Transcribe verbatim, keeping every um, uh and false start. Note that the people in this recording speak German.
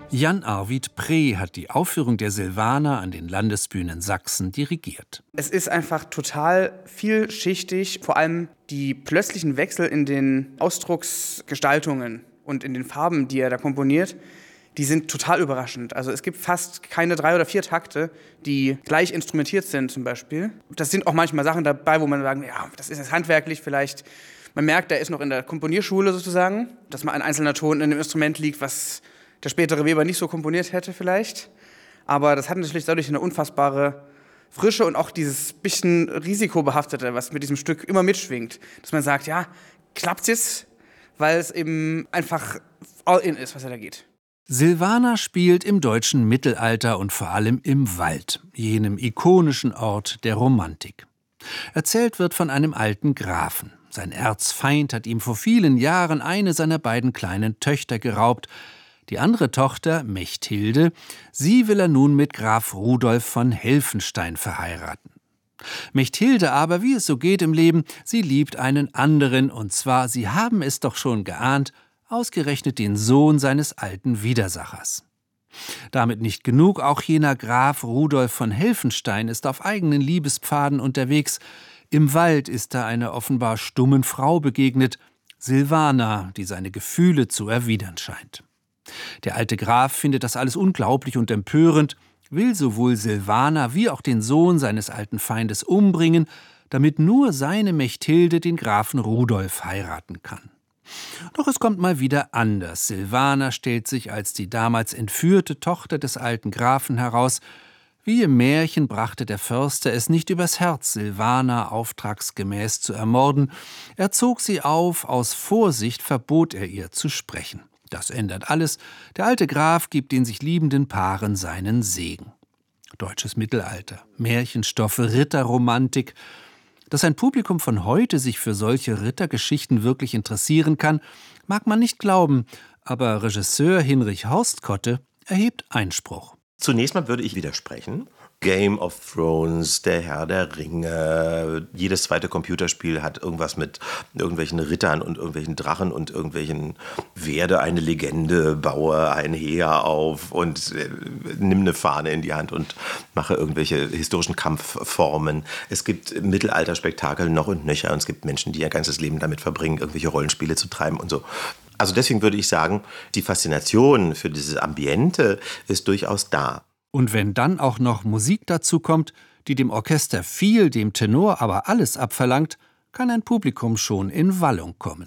Jan Arvid Preh hat die Aufführung der Silvaner an den Landesbühnen Sachsen dirigiert. Es ist einfach total vielschichtig, vor allem die plötzlichen Wechsel in den Ausdrucksgestaltungen und in den Farben, die er da komponiert, die sind total überraschend. Also es gibt fast keine drei oder vier Takte, die gleich instrumentiert sind zum Beispiel. Das sind auch manchmal Sachen dabei, wo man sagt, ja, das ist jetzt handwerklich vielleicht. Man merkt, er ist noch in der Komponierschule sozusagen, dass mal ein einzelner Ton in einem Instrument liegt, was der spätere Weber nicht so komponiert hätte vielleicht. Aber das hat natürlich dadurch eine unfassbare Frische und auch dieses bisschen Risikobehaftete, was mit diesem Stück immer mitschwingt. Dass man sagt, ja, klappt's jetzt, weil es eben einfach all in ist, was er da geht. Silvaner spielt im deutschen Mittelalter und vor allem im Wald, jenem ikonischen Ort der Romantik. Erzählt wird von einem alten Grafen. Sein Erzfeind hat ihm vor vielen Jahren eine seiner beiden kleinen Töchter geraubt. Die andere Tochter, Mechthilde, sie will er nun mit Graf Rudolf von Helfenstein verheiraten. Mechthilde aber, wie es so geht im Leben, sie liebt einen anderen, und zwar, Sie haben es doch schon geahnt, ausgerechnet den Sohn seines alten Widersachers. Damit nicht genug, auch jener Graf Rudolf von Helfenstein ist auf eigenen Liebespfaden unterwegs. Im Wald ist er einer offenbar stummen Frau begegnet, Silvana, die seine Gefühle zu erwidern scheint. Der alte Graf findet das alles unglaublich und empörend, will sowohl Silvana wie auch den Sohn seines alten Feindes umbringen, damit nur seine Mechthilde den Grafen Rudolf heiraten kann. Doch es kommt mal wieder anders. Silvana stellt sich als die damals entführte Tochter des alten Grafen heraus. Wie im Märchen brachte der Förster es nicht übers Herz, Silvana auftragsgemäß zu ermorden. Er zog sie auf, aus Vorsicht verbot er ihr zu sprechen. Das ändert alles. Der alte Graf gibt den sich liebenden Paaren seinen Segen. Deutsches Mittelalter, Märchenstoffe, Ritterromantik. Dass ein Publikum von heute sich für solche Rittergeschichten wirklich interessieren kann, mag man nicht glauben, aber Regisseur Hinrich Horstkotte erhebt Einspruch. Zunächst mal würde ich widersprechen. Game of Thrones, der Herr der Ringe, jedes zweite Computerspiel hat irgendwas mit irgendwelchen Rittern und irgendwelchen Drachen und irgendwelchen werde eine Legende, baue ein Heer auf und äh, nimm eine Fahne in die Hand und mache irgendwelche historischen Kampfformen. Es gibt Mittelalterspektakel noch und nöcher und es gibt Menschen, die ihr ganzes Leben damit verbringen, irgendwelche Rollenspiele zu treiben und so. Also deswegen würde ich sagen, die Faszination für dieses Ambiente ist durchaus da. Und wenn dann auch noch Musik dazu kommt, die dem Orchester viel, dem Tenor aber alles abverlangt, kann ein Publikum schon in Wallung kommen.